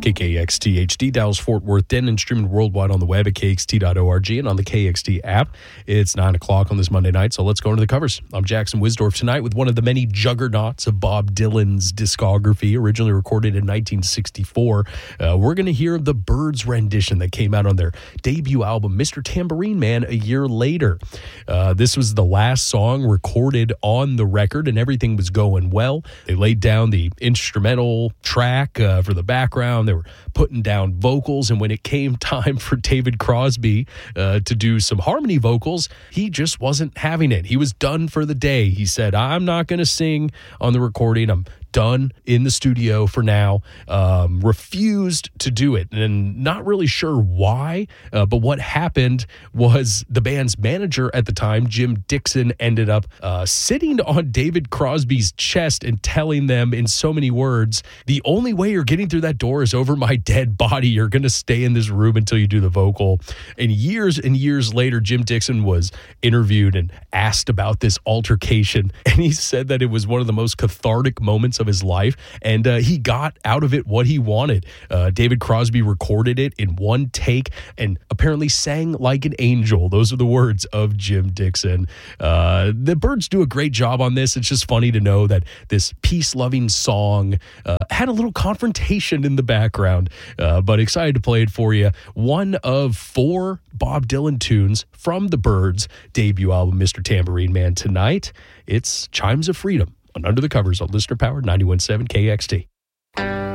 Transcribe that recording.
KKXT HD, Dallas, Fort Worth, Denton, streaming worldwide on the web at kxt.org and on the KXT app. It's 9 o'clock on this Monday night, so let's go into the covers. I'm Jackson Wisdorf tonight with one of the many juggernauts of Bob Dylan's discography, originally recorded in 1964. We're going to hear the Byrds rendition that came out on their debut album, Mr. Tambourine Man, a year later. This was the last song recorded on the record, and everything was going well. They laid down the instrumental track for the background. They were putting down vocals, and when it came time for David Crosby to do some harmony vocals, he just wasn't having it. He was done for the day. He said, I'm not going to sing on the recording. I'm done in the studio for now. Refused to do it, and not really sure why, but what happened was the band's manager at the time, Jim Dixon, ended up sitting on David Crosby's chest and telling them in so many words, the only way you're getting through that door is over my dead body. You're going to stay in this room until you do the vocal. And years later, Jim Dixon was interviewed and asked about this altercation, and he said that it was one of the most cathartic moments of his life, and he got out of it what he wanted. David Crosby recorded it in one take and apparently sang like an angel. Those are the words of Jim Dixon. The Byrds do a great job on this. It's just funny to know that this peace-loving song had a little confrontation in the background, but excited to play it for you. One of 4 Bob Dylan tunes from the Byrds' debut album, Mr. Tambourine Man, tonight. It's Chimes of Freedom on Under the Covers on Listener Powered 91.7 KXT.